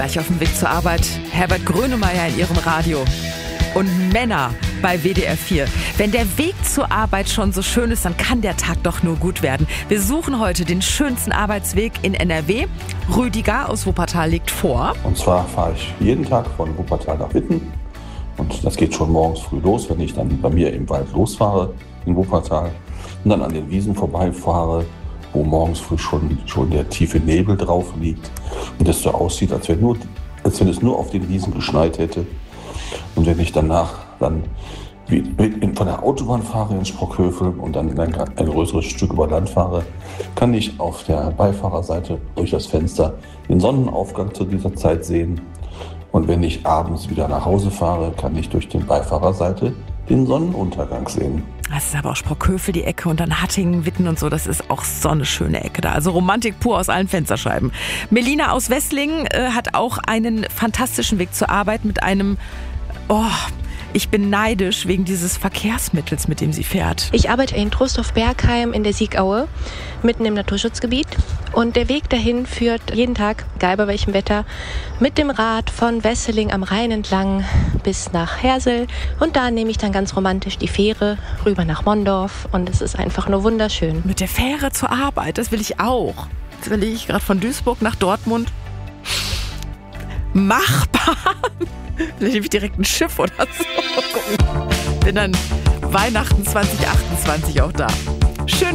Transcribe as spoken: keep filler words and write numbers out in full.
Gleich auf dem Weg zur Arbeit Herbert Grönemeyer in ihrem Radio. Und Männer bei W D R vier. Wenn der Weg zur Arbeit schon so schön ist, dann kann der Tag doch nur gut werden. Wir suchen heute den schönsten Arbeitsweg in N R W. Rüdiger aus Wuppertal liegt vor. Und zwar fahre ich jeden Tag von Wuppertal nach Witten. Und das geht schon morgens früh los, wenn ich dann bei mir im Wald losfahre in Wuppertal und dann an den Wiesen vorbeifahre, wo morgens früh schon, schon der tiefe Nebel drauf liegt und es so aussieht, als wenn, nur, als wenn es nur auf den Wiesen geschneit hätte. Und wenn ich danach dann wie, von der Autobahn fahre in Sprockhövel und dann ein, ein größeres Stück über Land fahre, kann ich auf der Beifahrerseite durch das Fenster den Sonnenaufgang zu dieser Zeit sehen. Und wenn ich abends wieder nach Hause fahre, kann ich durch die Beifahrerseite den Sonnenuntergang sehen. Das ist aber auch Sprockhövel, die Ecke, und dann Hattingen, Witten und so. Das ist auch so eine schöne Ecke da. Also Romantik pur aus allen Fensterscheiben. Melina aus Wesslingen äh, hat auch einen fantastischen Weg zur Arbeit mit einem... Oh, ich bin neidisch wegen dieses Verkehrsmittels, mit dem sie fährt. Ich arbeite in Trostorf-Bergheim in der Siegaue, mitten im Naturschutzgebiet. Und der Weg dahin führt jeden Tag, egal bei welchem Wetter, mit dem Rad von Wesseling am Rhein entlang bis nach Hersel. Und da nehme ich dann ganz romantisch die Fähre rüber nach Mondorf. Und es ist einfach nur wunderschön. Mit der Fähre zur Arbeit, das will ich auch. Jetzt überlege ich gerade von Duisburg nach Dortmund. Machbar. Vielleicht nehme ich direkt ein Schiff oder so. Bin dann Weihnachten zwanzig achtundzwanzig auch da. Schön.